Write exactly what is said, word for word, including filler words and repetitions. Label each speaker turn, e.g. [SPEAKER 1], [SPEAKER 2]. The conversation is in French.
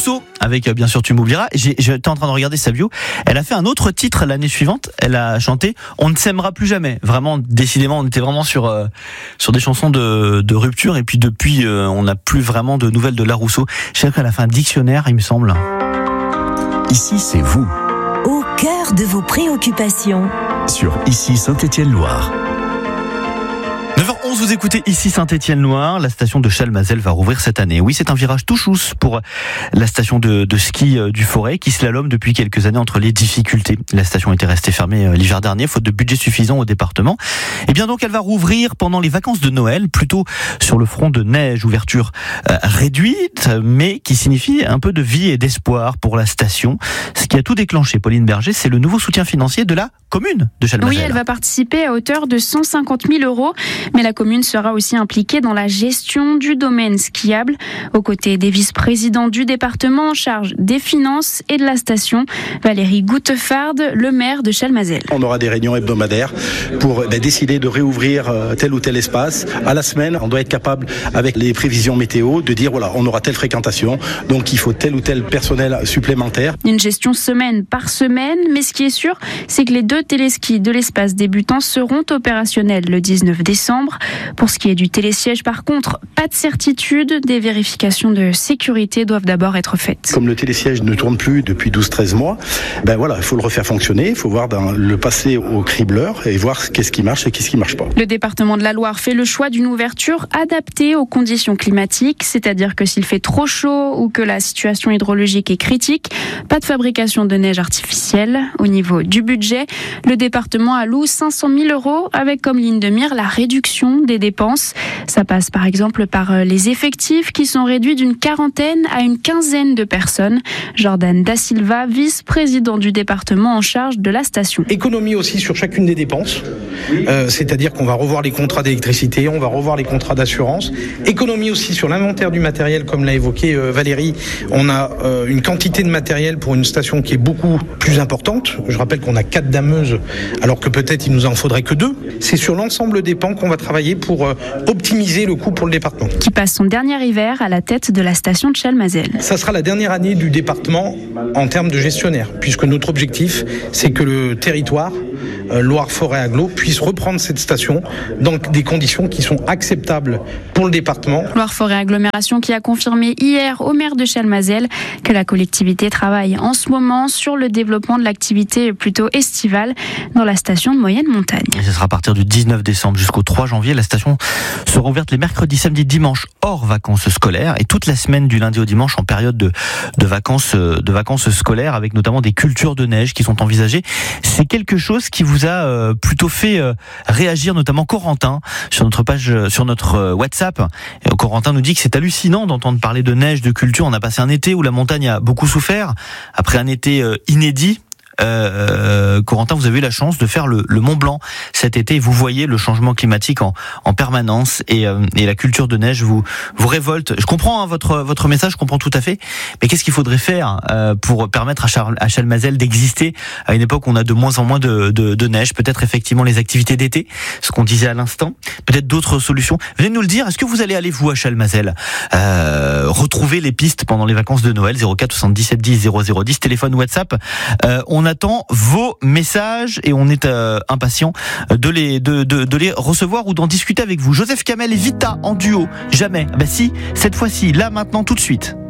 [SPEAKER 1] Rousseau, avec bien sûr Tu m'oublieras. J'ai, j'étais en train de regarder sa bio. Elle a fait un autre titre l'année suivante. Elle a chanté On ne s'aimera plus jamais. Vraiment, décidément, on était vraiment sur euh, sur des chansons de, de rupture. Et puis depuis, euh, on n'a plus vraiment de nouvelles de La Rousseau. Je sais qu'elle a fait un dictionnaire, il me semble.
[SPEAKER 2] Ici, c'est vous.
[SPEAKER 3] Au cœur de vos préoccupations.
[SPEAKER 2] Sur Ici Saint-Étienne-Loire.
[SPEAKER 1] neuf heures onze, vous écoutez Ici Saint-Étienne-Loire. La station de Chalmazel va rouvrir cette année. Oui, c'est un virage tout chousse pour la station de, de ski du Forêt qui slalome depuis quelques années entre les difficultés. La station était restée fermée l'hiver dernier, faute de budget suffisant au département. Et bien donc, elle va rouvrir pendant les vacances de Noël, plutôt sur le front de neige, ouverture euh, réduite, mais qui signifie un peu de vie et d'espoir pour la station. Ce qui a tout déclenché, Pauline Berger, c'est le nouveau soutien financier de la commune de Chalmazel.
[SPEAKER 4] Oui, elle va participer à hauteur de cent cinquante mille euros, mais la commune sera aussi impliquée dans la gestion du domaine skiable, aux côtés des vice-présidents du département en charge des finances et de la station. Valérie Goutefard, le maire de Chalmazel.
[SPEAKER 5] On aura des réunions hebdomadaires pour ben, décider de réouvrir tel ou tel espace. À la semaine, on doit être capable, avec les prévisions météo, de dire voilà, on aura telle fréquentation, donc il faut tel ou tel personnel supplémentaire.
[SPEAKER 4] Une gestion semaine par semaine, mais ce qui est sûr, c'est que les deux téléskis de l'espace débutant seront opérationnels le dix-neuf décembre. Pour ce qui est du télésiège, par contre, pas de certitude. Des vérifications de sécurité doivent d'abord être faites.
[SPEAKER 5] Comme le télésiège ne tourne plus depuis douze treize mois, ben voilà, il faut le refaire fonctionner, il faut voir dans le passer au cribleur et voir qu'est-ce qui marche et qu'est-ce qui marche pas.
[SPEAKER 4] Le département de la Loire fait le choix d'une ouverture adaptée aux conditions climatiques, c'est-à-dire que s'il fait trop chaud ou que la situation hydrologique est critique, pas de fabrication de neige artificielle. Au niveau du budget, le département alloue cinq cent mille euros avec comme ligne de mire la réduction des dépenses. Ça passe par exemple par les effectifs qui sont réduits d'une quarantaine à une quinzaine de personnes. Jordan Da Silva, vice-président du département en charge de la station.
[SPEAKER 6] Économie aussi sur chacune des dépenses, euh, c'est-à-dire qu'on va revoir les contrats d'électricité, on va revoir les contrats d'assurance. Économie aussi sur l'inventaire du matériel, comme l'a évoqué euh, Valérie. On a euh, une quantité de matériel pour une station qui est beaucoup plus importante. Je rappelle qu'on a quatre dameuses, alors que peut-être il nous en faudrait que deux. C'est sur l'ensemble des pans qu'on va travailler pour euh, optimiser le coût pour le département.
[SPEAKER 4] Qui passe son dernier hiver à la tête de la station de Chalmazel.
[SPEAKER 6] Ça sera la dernière année du département en termes de gestionnaire, puisque notre objectif, c'est que le territoire euh, Loire-Forêt-Agglo puisse reprendre cette station dans des conditions qui sont acceptables pour le département.
[SPEAKER 4] Loire-Forêt-Agglomération qui a confirmé hier au maire de Chalmazel que la collectivité travaille en ce moment sur le développement de l'activité plutôt estivale dans la station de moyenne montagne.
[SPEAKER 1] Et ce sera à partir du dix-neuf décembre jusqu'au trois janvier. La station sera ouverte les mercredis, samedis, dimanches hors vacances scolaires et toute la semaine du lundi au dimanche en période de, de vacances de vacances scolaires avec notamment des cultures de neige qui sont envisagées. C'est quelque chose qui vous a euh, plutôt fait euh, réagir, notamment Corentin sur notre page, euh, sur notre euh, WhatsApp. Et Corentin nous dit que c'est hallucinant d'entendre parler de neige, de culture. On a passé un été où la montagne a beaucoup souffert après un été euh, inédit. Euh, Corentin, vous avez eu la chance de faire le, le Mont Blanc cet été. Vous voyez le changement climatique en, en permanence et, euh, et la culture de neige vous vous révolte. Je comprends hein, votre votre message, je comprends tout à fait. Mais qu'est-ce qu'il faudrait faire euh, pour permettre à, Charles, à Chalmazel d'exister à une époque où on a de moins en moins de, de, de neige? Peut-être effectivement les activités d'été, ce qu'on disait à l'instant. Peut-être d'autres solutions. Venez nous le dire. Est-ce que vous allez aller vous à Chalmazel euh, retrouver les pistes pendant les vacances de Noël? Zéro quatre soixante-dix-sept dix zéro zéro dix, téléphone WhatsApp. Euh, on On attend vos messages et on est euh, impatient de les, de, de, de les recevoir ou d'en discuter avec vous. Joseph Kamel et Vita en duo. Jamais. Bah si, cette fois-ci, là, maintenant, tout de suite.